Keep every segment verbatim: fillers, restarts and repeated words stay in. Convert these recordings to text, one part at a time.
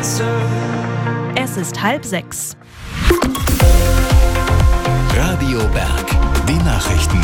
Es ist halb sechs. Radio Berg, die Nachrichten.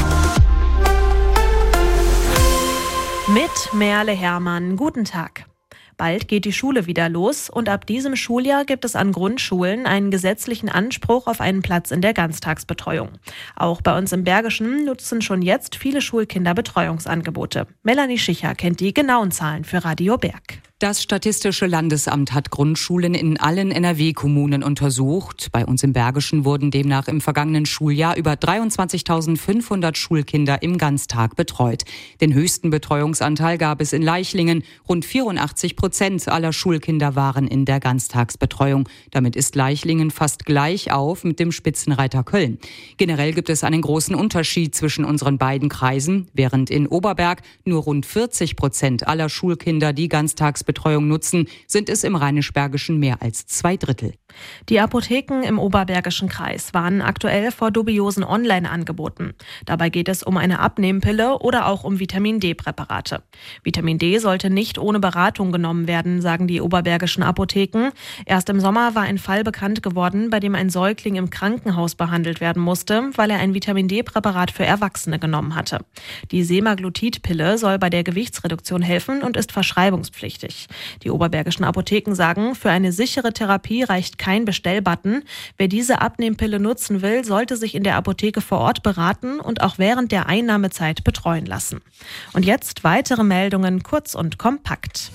Mit Merle Hermann. Guten Tag. Bald geht die Schule wieder los und ab diesem Schuljahr gibt es an Grundschulen einen gesetzlichen Anspruch auf einen Platz in der Ganztagsbetreuung. Auch bei uns im Bergischen nutzen schon jetzt viele Schulkinder Betreuungsangebote. Melanie Schicher kennt die genauen Zahlen für Radio Berg. Das Statistische Landesamt hat Grundschulen in allen N R W-Kommunen untersucht. Bei uns im Bergischen wurden demnach im vergangenen Schuljahr über dreiundzwanzigtausendfünfhundert Schulkinder im Ganztag betreut. Den höchsten Betreuungsanteil gab es in Leichlingen. Rund vierundachtzig Prozent aller Schulkinder waren in der Ganztagsbetreuung. Damit ist Leichlingen fast gleich auf mit dem Spitzenreiter Köln. Generell gibt es einen großen Unterschied zwischen unseren beiden Kreisen. Während in Oberberg nur rund vierzig Prozent aller Schulkinder die Ganztagsbetreuung Betreuung nutzen, sind es im Rheinisch-Bergischen mehr als zwei Drittel. Die Apotheken im Oberbergischen Kreis warnen aktuell vor dubiosen Online-Angeboten. Dabei geht es um eine Abnehmpille oder auch um Vitamin-D-Präparate. Vitamin D sollte nicht ohne Beratung genommen werden, sagen die oberbergischen Apotheken. Erst im Sommer war ein Fall bekannt geworden, bei dem ein Säugling im Krankenhaus behandelt werden musste, weil er ein Vitamin-D-Präparat für Erwachsene genommen hatte. Die Semaglutid-Pille soll bei der Gewichtsreduktion helfen und ist verschreibungspflichtig. Die oberbergischen Apotheken sagen, für eine sichere Therapie reicht kein Bestellbutton. Wer diese Abnehmpille nutzen will, sollte sich in der Apotheke vor Ort beraten und auch während der Einnahmezeit betreuen lassen. Und jetzt weitere Meldungen kurz und kompakt.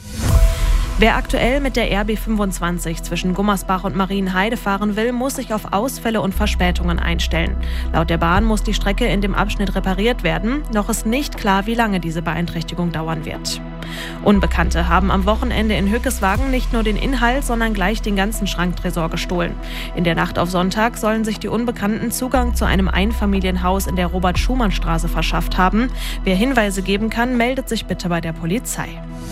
Wer aktuell mit der R B fünfundzwanzig zwischen Gummersbach und Marienheide fahren will, muss sich auf Ausfälle und Verspätungen einstellen. Laut der Bahn muss die Strecke in dem Abschnitt repariert werden. Noch ist nicht klar, wie lange diese Beeinträchtigung dauern wird. Unbekannte haben am Wochenende in Hückeswagen nicht nur den Inhalt, sondern gleich den ganzen Schranktresor gestohlen. In der Nacht auf Sonntag sollen sich die Unbekannten Zugang zu einem Einfamilienhaus in der Robert-Schumann-Straße verschafft haben. Wer Hinweise geben kann, meldet sich bitte bei der Polizei.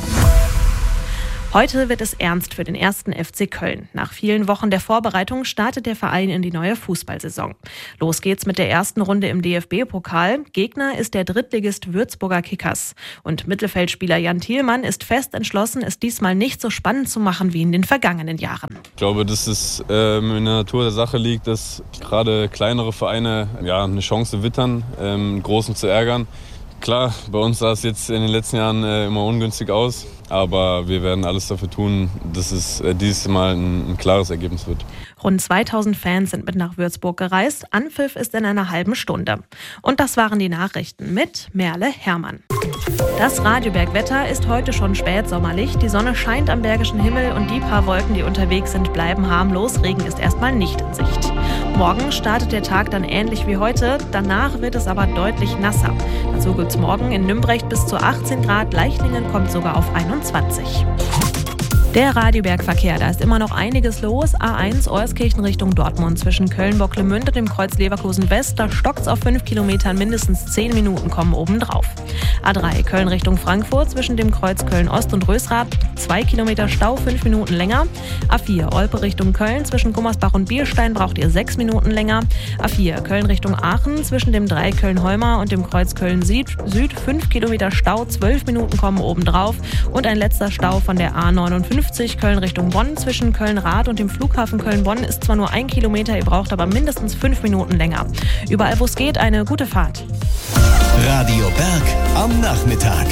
Heute wird es ernst für den ersten F C Köln. Nach vielen Wochen der Vorbereitung startet der Verein in die neue Fußballsaison. Los geht's mit der ersten Runde im D F B-Pokal. Gegner ist der Drittligist Würzburger Kickers. Und Mittelfeldspieler Jan Thielmann ist fest entschlossen, es diesmal nicht so spannend zu machen wie in den vergangenen Jahren. Ich glaube, dass es ähm, in der Natur der Sache liegt, dass gerade kleinere Vereine ja, eine Chance wittern, ähm, Großen zu ärgern. Klar, bei uns sah es jetzt in den letzten Jahren äh, immer ungünstig aus, aber wir werden alles dafür tun, dass es äh, dieses Mal ein, ein klares Ergebnis wird. Rund zweitausend Fans sind mit nach Würzburg gereist. Anpfiff ist in einer halben Stunde. Und das waren die Nachrichten mit Merle Hermann. Das Radioberg-Wetter ist heute schon spätsommerlich. Die Sonne scheint am bergischen Himmel und die paar Wolken, die unterwegs sind, bleiben harmlos. Regen ist erstmal nicht in Sicht. Morgen startet der Tag dann ähnlich wie heute. Danach wird es aber deutlich nasser. Dazu gibt es morgen in Nümbrecht bis zu achtzehn Grad. Leichlingen kommt sogar auf einundzwanzig. Der Radioberg-Verkehr, da ist immer noch einiges los. A eins Euskirchen Richtung Dortmund zwischen Köln-Bocklemünd und dem Kreuz Leverkusen West. Da stockt's auf fünf Kilometern, mindestens zehn Minuten kommen obendrauf. A drei Köln Richtung Frankfurt zwischen dem Kreuz Köln-Ost und Rösrath. zwei Kilometer Stau, fünf Minuten länger. A vier Olpe Richtung Köln zwischen Gummersbach und Bierstein braucht ihr sechs Minuten länger. A vier Köln Richtung Aachen zwischen dem drei Köln-Holmer und dem Kreuz Köln-Süd. fünf Kilometer Stau, zwölf Minuten kommen obendrauf. Und ein letzter Stau von der A neunundfünfzig Köln Richtung Bonn zwischen Köln-Rath und dem Flughafen Köln-Bonn ist zwar nur ein Kilometer, ihr braucht aber mindestens fünf Minuten länger. Überall, wo es geht, eine gute Fahrt. Radio Berg am Nachmittag.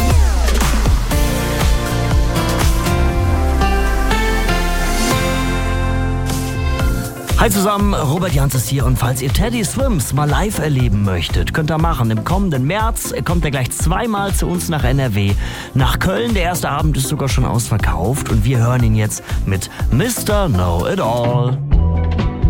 Hi zusammen, Robert Jans ist hier und falls ihr Teddy Swims mal live erleben möchtet, könnt ihr machen. Im kommenden März kommt er gleich zweimal zu uns nach N R W. Nach Köln, der erste Abend ist sogar schon ausverkauft und wir hören ihn jetzt mit Mister Know It All.